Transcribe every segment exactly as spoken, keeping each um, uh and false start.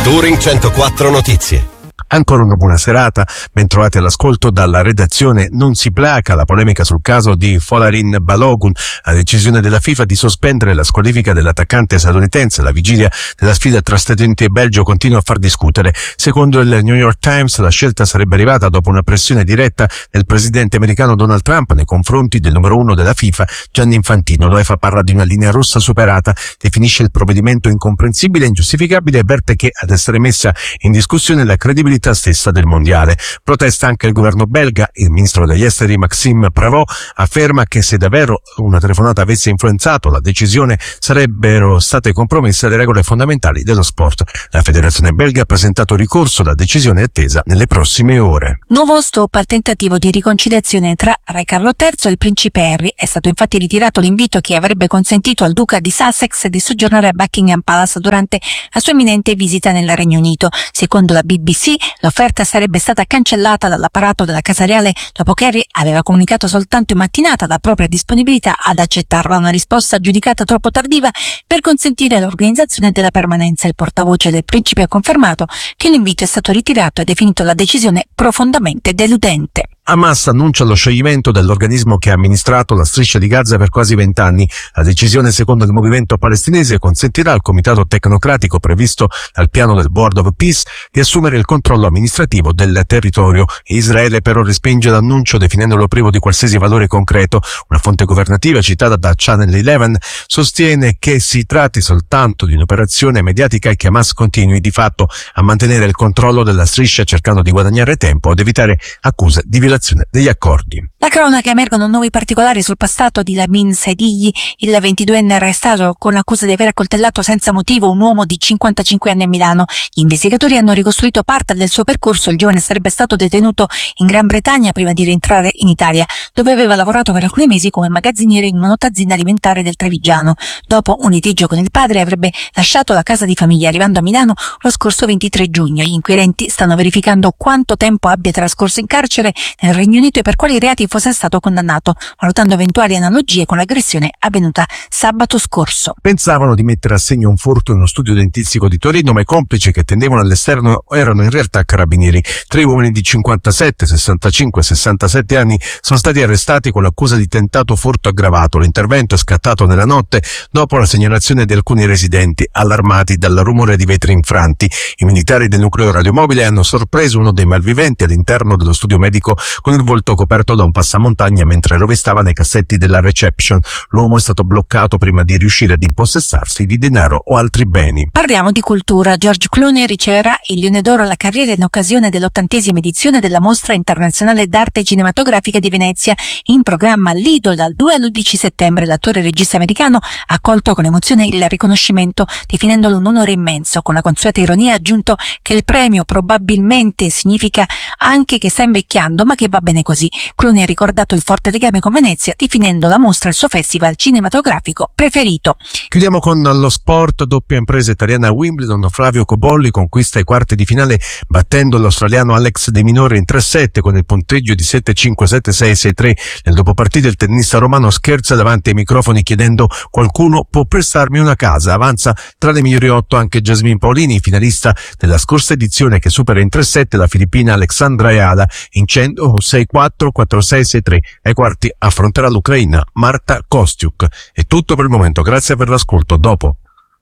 Touring centoquattro Notizie. Ancora una buona serata, ben trovati all'ascolto dalla redazione. Non si placa la polemica sul caso di Folarin Balogun, la decisione della FIFA di sospendere la squalifica dell'attaccante statunitense alla vigilia della sfida tra Stati Uniti e Belgio continua a far discutere. Secondo il New York Times la scelta sarebbe arrivata dopo una pressione diretta del presidente americano Donald Trump nei confronti del numero uno della FIFA, Gianni Infantino. L'UEFA parla di una linea rossa superata, definisce il provvedimento incomprensibile e ingiustificabile e avverte che ad essere messa in discussione la credibilità stessa del mondiale. Protesta anche il governo belga. Il ministro degli esteri Maxime Prévost afferma che se davvero una telefonata avesse influenzato la decisione sarebbero state compromesse le regole fondamentali dello sport. La federazione belga ha presentato ricorso, la decisione è attesa nelle prossime ore. Nuovo stop al tentativo di riconciliazione tra Re Carlo terzo e il principe Harry. È stato infatti ritirato l'invito che avrebbe consentito al duca di Sussex di soggiornare a Buckingham Palace durante la sua imminente visita nel Regno Unito. Secondo la B B C, l'offerta sarebbe stata cancellata dall'apparato della Casa Reale dopo che Harry aveva comunicato soltanto in mattinata la propria disponibilità ad accettarla, una risposta giudicata troppo tardiva per consentire l'organizzazione della permanenza. Il portavoce del principe ha confermato che l'invito è stato ritirato e ha definito la decisione profondamente deludente. Hamas annuncia lo scioglimento dell'organismo che ha amministrato la striscia di Gaza per quasi vent'anni. La decisione, secondo il movimento palestinese, consentirà al comitato tecnocratico previsto dal piano del Board of Peace di assumere il controllo amministrativo del territorio. Israele però respinge l'annuncio definendolo privo di qualsiasi valore concreto. Una fonte governativa citata da Channel undici sostiene che si tratti soltanto di un'operazione mediatica e che Hamas continui di fatto a mantenere il controllo della striscia cercando di guadagnare tempo ed evitare accuse di violazione degli accordi. La cronaca, emergono nuovi particolari sul passato di Lamin Saidilli, il ventiduenne arrestato con l'accusa di aver accoltellato senza motivo un uomo di cinquantacinque anni a Milano. Gli investigatori hanno ricostruito parte del suo percorso. Il giovane sarebbe stato detenuto in Gran Bretagna prima di rientrare in Italia, dove aveva lavorato per alcuni mesi come magazziniere in una nota azienda alimentare del Trevigiano. Dopo un litigio con il padre avrebbe lasciato la casa di famiglia, arrivando a Milano lo scorso ventitré giugno. Gli inquirenti stanno verificando quanto tempo abbia trascorso in carcere nel Regno Unito e per quali reati fosse stato condannato, valutando eventuali analogie con l'aggressione avvenuta sabato scorso. Pensavano di mettere a segno un furto in uno studio dentistico di Torino, ma i complici che tendevano all'esterno erano in realtà carabinieri. Tre uomini di cinquantasette, sessantacinque e sessantasette anni sono stati arrestati con l'accusa di tentato furto aggravato. L'intervento è scattato nella notte dopo la segnalazione di alcuni residenti allarmati dal rumore di vetri infranti. I militari del nucleo radiomobile hanno sorpreso uno dei malviventi all'interno dello studio medico con il volto coperto da un passamontagna mentre rovistava nei cassetti della reception. L'uomo è stato bloccato prima di riuscire ad impossessarsi di denaro o altri beni. Parliamo di cultura. George Clooney riceverà il Leone d'Oro alla carriera in occasione dell'ottantesima edizione della Mostra Internazionale d'Arte Cinematografica di Venezia, in programma all'Ido dal due all'undici settembre. L'attore e regista americano ha accolto con emozione il riconoscimento, definendolo un onore immenso. Con la consueta ironia ha aggiunto che il premio probabilmente significa anche che sta invecchiando, ma che va bene così. Clooney ha ricordato il forte legame con Venezia, definendo la mostra il suo festival cinematografico preferito. Chiudiamo con lo sport. Doppia impresa italiana a Wimbledon. Flavio Cobolli conquista i quarti di finale battendo l'australiano Alex De Minaur in tre sette con il punteggio di sette cinque, sette sei, sei tre. Nel dopopartita il tennista romano scherza davanti ai microfoni chiedendo: qualcuno può prestarmi una casa? Avanza tra le migliori otto anche Jasmine Paolini, finalista della scorsa edizione, che supera in tre sette la filippina Alexandra Ayala vincendo sei quattro, quattro sei, sei tre. Ai quarti affronterà l'Ucraina Marta Kostyuk. È tutto per il momento, grazie per l'ascolto. Dopo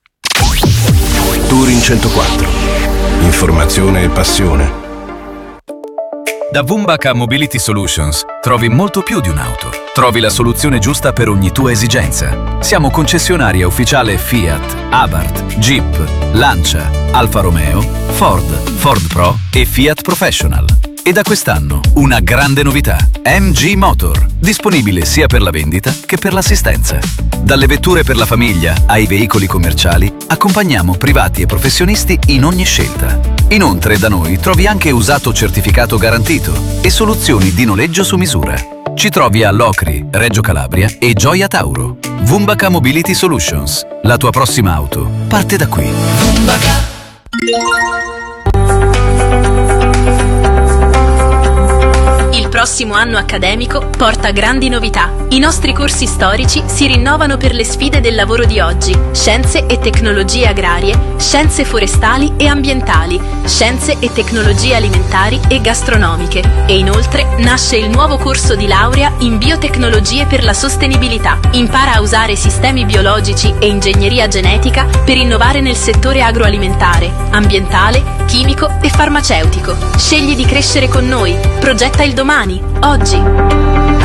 Touring centoquattro. Informazione e passione. Da Vumbaca Mobility Solutions trovi molto più di un'auto. Trovi la soluzione giusta per ogni tua esigenza. Siamo concessionaria ufficiale Fiat, Abarth, Jeep, Lancia, Alfa Romeo, Ford, Ford Pro e Fiat Professional. E da quest'anno una grande novità: M G Motor, disponibile sia per la vendita che per l'assistenza. Dalle vetture per la famiglia ai veicoli commerciali, accompagniamo privati e professionisti in ogni scelta. Inoltre da noi trovi anche usato certificato garantito e soluzioni di noleggio su misura. Ci trovi a Locri, Reggio Calabria e Gioia Tauro. Vumbaca Mobility Solutions. La tua prossima auto parte da qui. Vumbaca. prossimo anno accademico porta grandi novità. I nostri corsi storici si rinnovano per le sfide del lavoro di oggi: scienze e tecnologie agrarie, scienze forestali e ambientali, scienze e tecnologie alimentari e gastronomiche. E inoltre nasce il nuovo corso di laurea in biotecnologie per la sostenibilità. Impara a usare sistemi biologici e ingegneria genetica per innovare nel settore agroalimentare, ambientale, chimico e farmaceutico. Scegli di crescere con noi. Progetta il domani, oggi.